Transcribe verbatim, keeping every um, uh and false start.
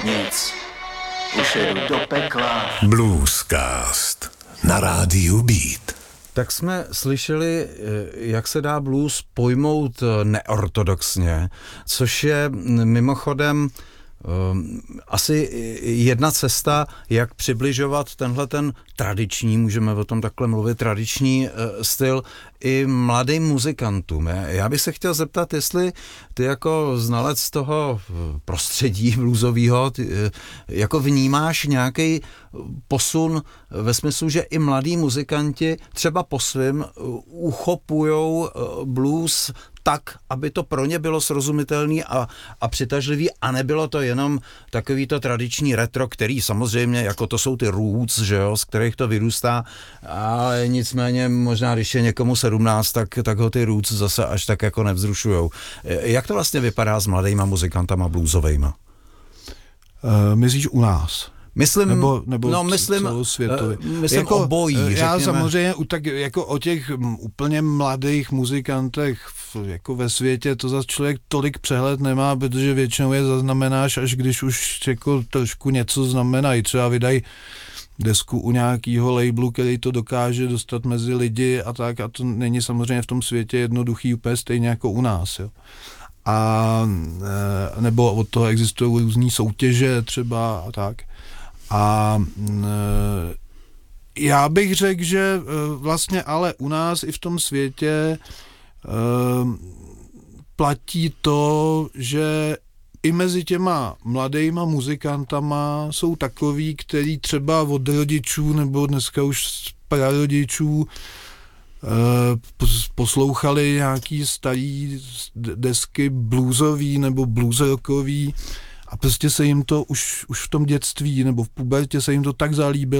Nic. Už jedu do pekla. Bluescast na rádiu Beat. Tak jsme slyšeli, jak se dá blues pojmout neortodoxně, což je mimochodem um, asi jedna cesta, jak přibližovat tenhle ten tradiční, můžeme o tom takhle mluvit, tradiční uh, styl i mladým muzikantům. Já bych se chtěl zeptat, jestli ty jako znalec toho prostředí bluesového, jako vnímáš nějaký posun ve smyslu, že i mladí muzikanti třeba po svým uchopujou blues tak, aby to pro ně bylo srozumitelný a, a přitažlivý a nebylo to jenom takový to tradiční retro, který samozřejmě, jako to jsou ty roots, že jo, z kterých to vyrůstá, ale nicméně možná, když je někomu sedmnáct, tak, tak ho ty roots zase až tak jako nevzrušujou. Jak to vlastně vypadá s mladýma muzikantama bluesovejma? Uh, myslíš u nás? Myslím, nebo, nebo no, myslím, celosvětově. myslím jako, obojí. Já řekněme. samozřejmě u tak, jako o těch úplně mladých muzikantech v, jako ve světě to zase člověk tolik přehled nemá, protože většinou je zaznamenáš, až když už jako trošku něco znamenají. Třeba vydají desku u nějakého labelu, který to dokáže dostat mezi lidi a tak, a to není samozřejmě v tom světě jednoduchý úplně stejně jako u nás. Jo. A nebo od toho existují různý soutěže třeba a tak. A já bych řekl, že vlastně ale u nás i v tom světě platí to, že i mezi těma mladejma muzikantama jsou takový, který třeba od rodičů nebo dneska už z prarodičů poslouchali nějaký starý desky bluesový nebo bluesrockový a prostě se jim to už, už v tom dětství nebo v pubertě se jim to tak zalíbilo,